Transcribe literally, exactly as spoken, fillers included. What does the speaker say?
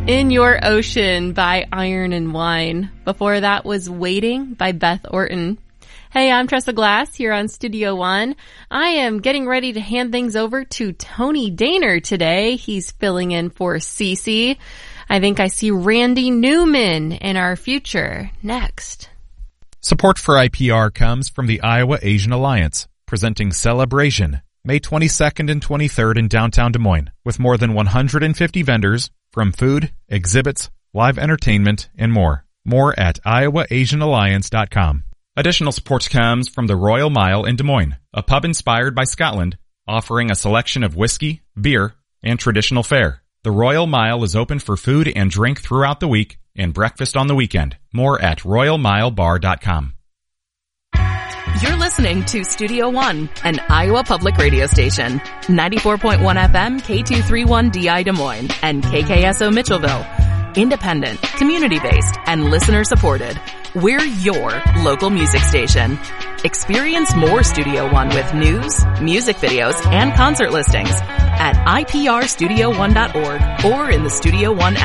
In Your Ocean by Iron and Wine. Before that was Waiting by Beth Orton. Hey, I'm Tressa Glass here on Studio One. I am getting ready to hand things over to Tony Daner today. He's filling in for Cece. I think I see Randy Newman in our future next. Support for I P R comes from the Iowa Asian Alliance, presenting Celebration, May twenty-second and twenty-third in downtown Des Moines, with more than one hundred fifty vendors from food, exhibits, live entertainment, and more. More at iowa asian alliance dot com. Additional support comes from the Royal Mile in Des Moines, a pub inspired by Scotland, offering a selection of whiskey, beer, and traditional fare. The Royal Mile is open for food and drink throughout the week and breakfast on the weekend. More at royal mile bar dot com. You're listening to Studio One, an Iowa public radio station. ninety-four point one F M, K two thirty-one D I Des Moines, and K K S O Mitchellville. Independent, community-based, and listener-supported. We're your local music station. Experience more Studio One with news, music videos, and concert listings at I P R studio one dot org or in the Studio One app.